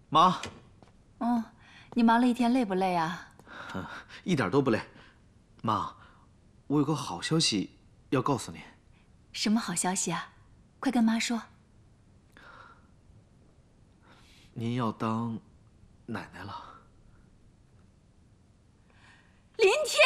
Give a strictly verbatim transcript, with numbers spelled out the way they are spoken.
妈。 哦，你忙了一天，累不累啊？ 一点都不累。妈，我有个好消息要告诉您。 什么好消息啊？快跟妈说。 您要当奶奶了。